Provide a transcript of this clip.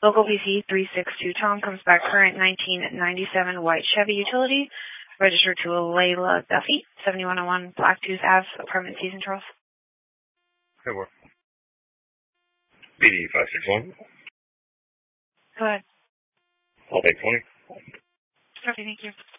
Local PC 362 Tom comes back current 1997 white Chevy utility, registered to Layla Duffy, 7101 Blacktooth Ave, apartment C, St. Charles. Good work. BD 561. Go ahead. I'll take 20. Okay, thank you.